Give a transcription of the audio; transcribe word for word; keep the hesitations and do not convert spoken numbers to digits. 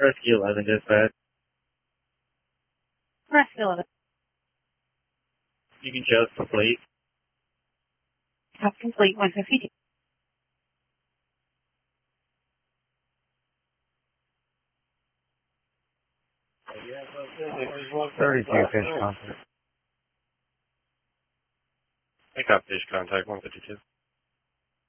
Rescue eleven, dispatch. Rescue eleven. You can show us complete. Top complete, one fifty-two. thirty-two, fish contact. I got fish contact, one fifty-two.